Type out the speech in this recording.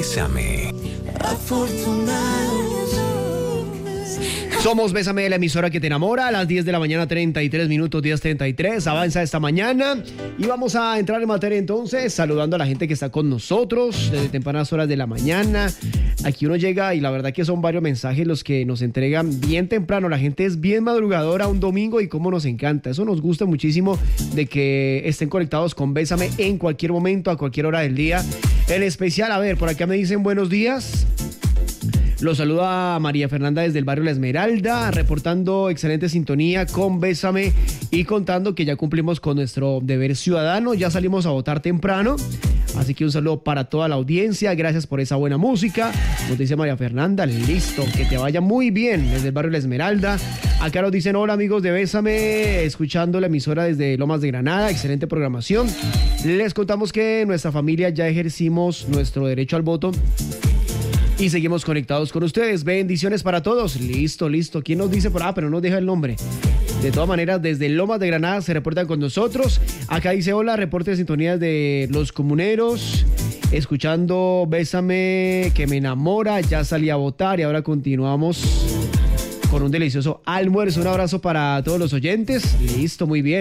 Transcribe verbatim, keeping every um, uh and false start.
Bésame. Afortunados. Somos Bésame, la emisora que te enamora. A las diez de la mañana, treinta y tres minutos, diez treinta y tres. Avanza esta mañana y vamos a entrar en materia entonces, saludando a la gente que está con nosotros desde tempranas horas de la mañana. Aquí uno llega y la verdad que son varios mensajes los que nos entregan bien temprano. La gente es bien madrugadora un domingo y cómo nos encanta. Eso nos gusta muchísimo de que estén conectados con Bésame en cualquier momento, a cualquier hora del día. En especial, a ver, por acá me dicen buenos días. Los saluda María Fernanda desde el barrio La Esmeralda, reportando excelente sintonía con Bésame y contando que ya cumplimos con nuestro deber ciudadano, ya salimos a votar temprano, así que un saludo para toda la audiencia, gracias por esa buena música. Nos dice María Fernanda, listo, que te vaya muy bien desde el barrio La Esmeralda. Acá nos dicen, hola amigos de Bésame, escuchando la emisora desde Lomas de Granada, excelente programación. Les contamos que en nuestra familia ya ejercimos nuestro derecho al voto y seguimos conectados con ustedes. Bendiciones para todos. Listo, listo. ¿Quién nos dice por ah, pero no deja el nombre? De todas maneras, desde Lomas de Granada se reportan con nosotros. Acá dice hola, reporte de sintonías de los comuneros. Escuchando Bésame, que me enamora. Ya salí a votar y ahora continuamos con un delicioso almuerzo. Un abrazo para todos los oyentes. Listo, muy bien.